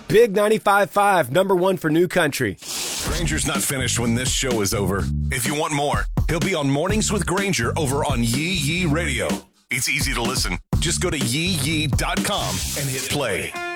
Big 95.5, number one for new country. Granger's not finished when this show is over. If you want more, he'll be on Mornings with Granger over on Yee Radio. It's easy to listen. Just go to yee.com and hit play.